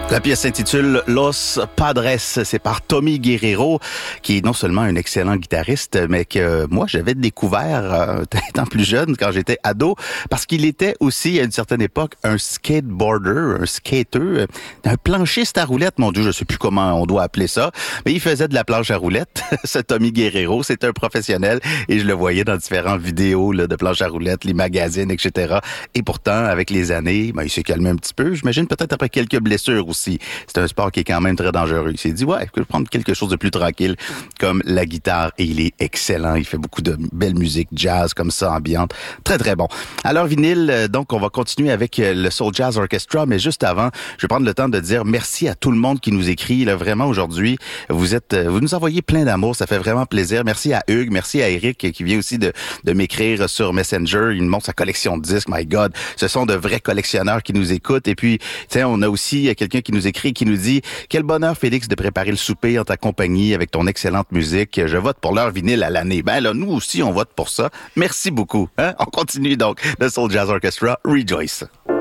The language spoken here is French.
La pièce s'intitule Los Padres. C'est par Tommy Guerrero, qui est non seulement un excellent guitariste, mais que moi, j'avais découvert étant plus jeune, quand j'étais ado, parce qu'il était aussi, à une certaine époque, un skateboarder, un skater, un planchiste à roulettes. Mon Dieu, je sais plus comment on doit appeler ça, mais il faisait de la planche à roulettes. Ce Tommy Guerrero, c'est un professionnel, et je le voyais dans différentes vidéos là, de planche à roulettes, les magazines, etc. Et pourtant, avec les années, il s'est calmé un petit peu. J'imagine peut-être après quelques blessures aussi. C'est un sport qui est quand même très dangereux. Il s'est dit, ouais, je vais prendre quelque chose de plus tranquille, comme la guitare, et il est excellent. Il fait beaucoup de belle musique, jazz, comme ça, ambiante. Très, très bon. Alors, vinyle, donc, on va continuer avec le Soul Jazz Orchestra, mais juste avant, je vais prendre le temps de dire merci à tout le monde qui nous écrit. Là, vraiment, aujourd'hui, vous nous envoyez plein d'amour. Ça fait vraiment plaisir. Merci à Hugues, merci à Eric, qui vient aussi de m'écrire sur Messenger. Il me montre sa collection de disques. My God, ce sont de vrais collectionneurs qui nous écoutent. Et puis, tiens, on a aussi quelqu'un qui nous écrit, qui nous dit « Quel bonheur, Félix, de préparer le souper en ta compagnie avec ton excellente musique. Je vote pour leur vinyle à l'année. » Ben là, nous aussi, on vote pour ça. Merci beaucoup. Hein? On continue donc. Le Soul Jazz Orchestra, Rejoice.